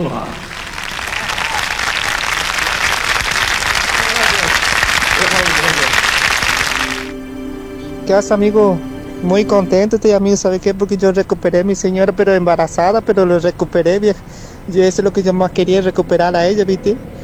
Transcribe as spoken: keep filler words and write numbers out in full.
Mua. ¿Qué haces, amigo? Muy contento estoy, amigo, ¿sabe qué? Porque yo recuperé a mi señora, pero embarazada, pero lo recuperé, vieja. Yo eso es lo que yo más quería, recuperar a ella, ¿viste?